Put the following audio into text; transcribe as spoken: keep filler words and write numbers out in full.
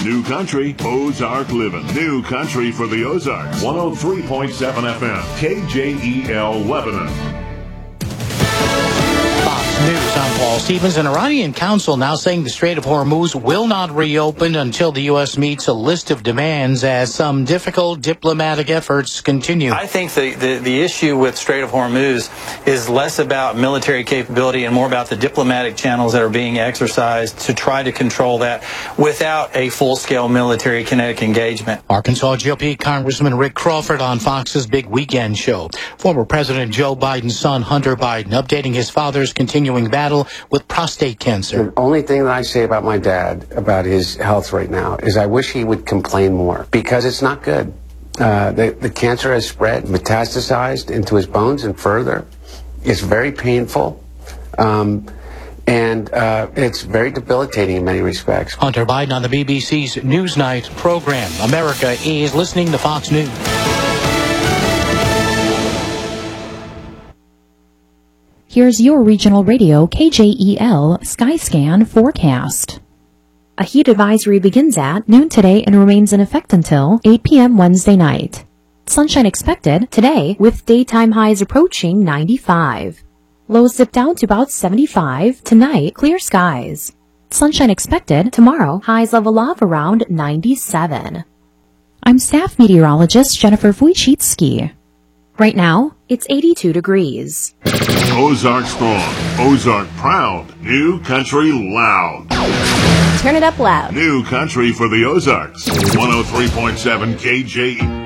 New Country, Ozark Living. New Country for the Ozarks. one oh three point seven F M, K J E L Lebanon. News, I'm Paul Stevens. An Iranian council now saying the Strait of Hormuz will not reopen until the U S meets a list of demands as some difficult diplomatic efforts continue. I think the, the, the issue with Strait of Hormuz is less about military capability and more about the diplomatic channels that are being exercised to try to control that without a full-scale military kinetic engagement. Arkansas G O P Congressman Rick Crawford on Fox's Big Weekend Show. Former President Joe Biden's son, Hunter Biden, updating his father's continuing battle with prostate cancer. The only thing that I say about my dad, about his health right now, is I wish he would complain more, because it's not good. Uh, the, the cancer has spread, metastasized into his bones and further. It's very painful, um, and uh, it's very debilitating in many respects. Hunter Biden on the B B C's Newsnight program. America is listening to Fox News. Here's your regional radio K J E L Skyscan forecast. A heat advisory begins at noon today and remains in effect until eight p.m. Wednesday night. Sunshine expected today with daytime highs approaching ninety-five. Lows dip down to about seventy-five. Tonight, clear skies. Sunshine expected tomorrow, highs level off around ninety-seven. I'm staff meteorologist Jennifer Wojcicki. Right now, it's eighty-two degrees. Ozark strong, Ozark proud, New Country loud. Turn it up loud. New Country for the Ozarks, one oh three point seven K J E.